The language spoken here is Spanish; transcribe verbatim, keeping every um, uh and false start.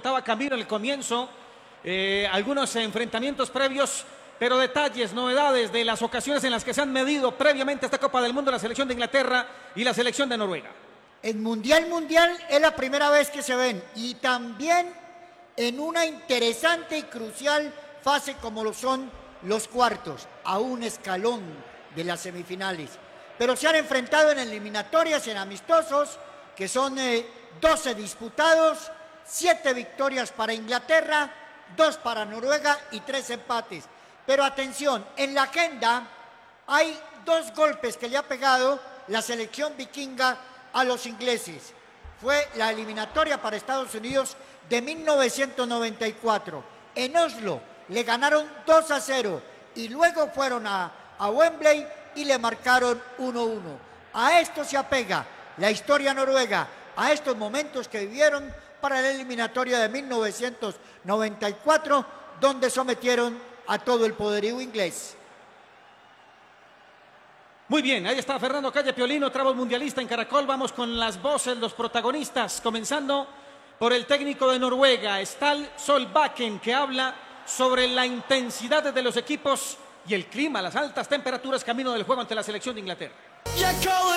contaba Camilo en el comienzo, eh, algunos enfrentamientos previos, pero detalles, novedades de las ocasiones en las que se han medido previamente a esta Copa del Mundo la selección de Inglaterra y la selección de Noruega. En Mundial Mundial es la primera vez que se ven y también en una interesante y crucial fase como lo son los cuartos, a un escalón de las semifinales. Pero se han enfrentado en eliminatorias, en amistosos, que son eh, doce disputados, siete victorias para Inglaterra, dos para Noruega y tres empates. Pero atención, en la agenda hay dos golpes que le ha pegado la selección vikinga a los ingleses. Fue la eliminatoria para Estados Unidos de mil novecientos noventa y cuatro. En Oslo le ganaron dos a cero y luego fueron a, a Wembley y le marcaron uno a uno. A esto se apega la historia noruega, a estos momentos que vivieron para la eliminatoria de mil novecientos noventa y cuatro, donde sometieron a todo el poderío inglés. Muy bien, ahí está Fernando Calle Piolín, otra voz mundialista en Caracol. Vamos con las voces, los protagonistas, comenzando por el técnico de Noruega, Ståle Solbakken, que habla sobre la intensidad de los equipos y el clima, las altas temperaturas camino del juego ante la selección de Inglaterra.